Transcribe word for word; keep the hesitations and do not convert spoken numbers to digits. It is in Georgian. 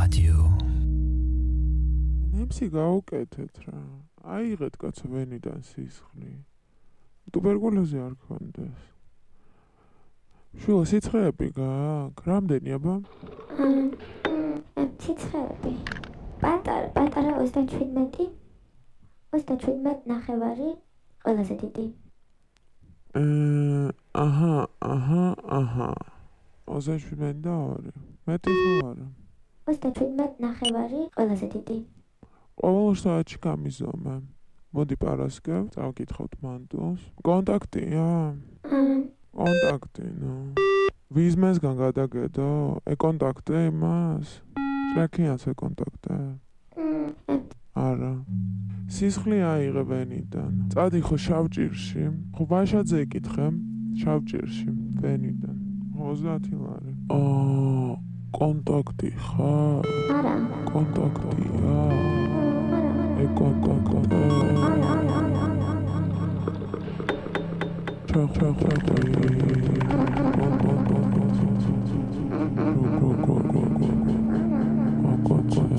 Radio. ნემსი გაუკეთეთ რა. აიღეთ კაცო ვენიდან სისხლი. ტუბერკულოზი არ გქონდეს. შუა სიცხეები გააქვს? რამდენი აბა? სიცხეები. პატარა, პატარა ოცდაშვიდმეტი. ოცდაშვიდმეტი ნახევარი ყველაზე დიდი. აჰა, აჰა, აჰა. ოცდაშვიდმეტი და ორი. მეტი ხო არა? ოცდაშვიდმეტი ნახევარი ყველაზე დიდი. ყოველ საათში გამიზომე. მოდი პარასკევ, წავკითხავთ მანდულს. კონტაქტია? კონტაქტი, ნუ. ვიზმესგან გადაგედო? ეკონტაქტე იმას? შრაქიანს ეკონტაქტე? არა. სისხლი აიღე ვენიდან. წადი ხო შავჭირში. ხო ვაშაძე ეკითხე, შავჭირში, ვენიდან. ოცდაათი ლარი. აა, კონტაქტი ხარ? არა. კონტაქტია? ეკონტაქტე? ჩახ ჩახ ჩახ.